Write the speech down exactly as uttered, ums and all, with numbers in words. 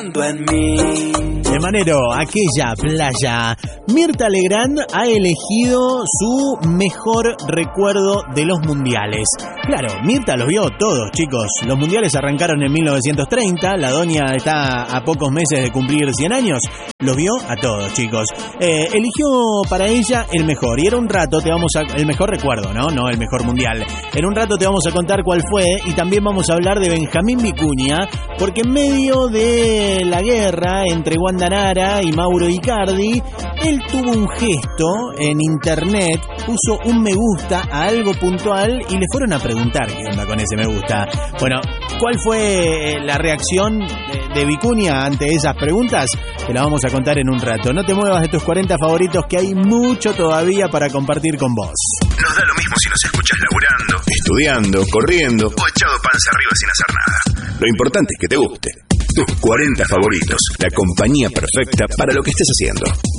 pensando en mí. De Manero, aquella playa. Mirta Legrand ha elegido su mejor recuerdo de los mundiales. Claro, Mirta los vio todos, chicos. Los mundiales arrancaron en mil novecientos treinta. La doña está a pocos meses de cumplir cien años. Los vio a todos, chicos. Eh, eligió para ella el mejor. Y era un rato, te vamos a... El mejor recuerdo, ¿no? No el mejor mundial. En un rato te vamos a contar cuál fue. Y también vamos a hablar de Benjamín Vicuña. Porque en medio de la guerra entre Wanda Nara y Mauro Icardi, él tuvo un gesto en internet, puso un me gusta a algo puntual y le fueron a preguntar qué onda con ese me gusta. Bueno, ¿cuál fue la reacción de, de Vicuña ante esas preguntas? Te la vamos a contar en un rato. No te muevas de tus cuarenta favoritos, que hay mucho todavía para compartir con vos. Nos da lo mismo si nos escuchas laburando, estudiando, corriendo o echado panza arriba sin hacer nada. Lo importante es que te guste. Tus cuarenta favoritos, la compañía perfecta para lo que estés haciendo.